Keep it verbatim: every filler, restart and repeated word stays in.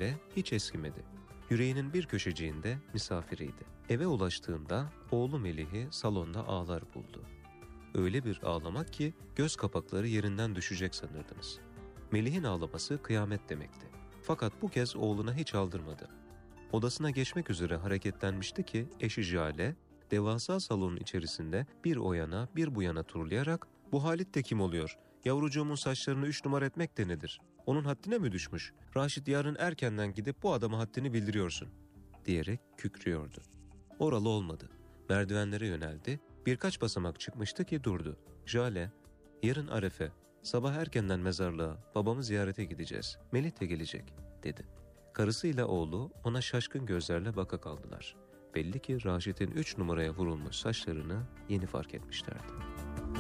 Jale hiç eskimedi. Yüreğinin bir köşeciğinde misafiriydi. Eve ulaştığında oğlu Melih'i salonda ağlar buldu. Öyle bir ağlamak ki göz kapakları yerinden düşecek sanırdınız. Melih'in ağlaması kıyamet demekti. Fakat bu kez oğluna hiç aldırmadı. Odasına geçmek üzere hareketlenmişti ki eşi Jale, devasa salonun içerisinde bir o yana bir bu yana turlayarak "Bu Halit de kim oluyor? Yavrucuğumun saçlarını üç numara etmek de nedir? Onun haddine mi düşmüş? Raşit yarın erkenden gidip bu adama haddini bildiriyorsun," diyerek kükrüyordu. Oralı olmadı. Merdivenlere yöneldi. Birkaç basamak çıkmıştı ki durdu. Jale, "Yarın Arefe, sabah erkenden mezarlığa, babamı ziyarete gideceğiz. Melih de gelecek," dedi. Karısıyla oğlu ona şaşkın gözlerle baka kaldılar. Belli ki Raşit'in üç numaraya vurulmuş saçlarını yeni fark etmişlerdi.